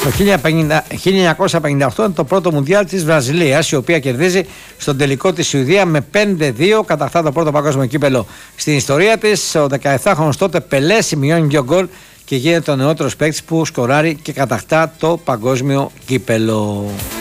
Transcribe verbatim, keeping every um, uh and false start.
Το χίλια εννιακόσια πενήντα οκτώ είναι το πρώτο Μουντιάλ της Βραζιλίας, η οποία κερδίζει στον τελικό τη Σουηδία με πέντε δύο, κατακτά το πρώτο παγκόσμιο κύπελο στην ιστορία της. Ο δεκαεπτάχρονος τότε Πελέ σημειώνει δύο γκολ και γίνεται ο νεότερος παίκτης που σκοράρει και κατακτά το παγκόσμιο κύπελο.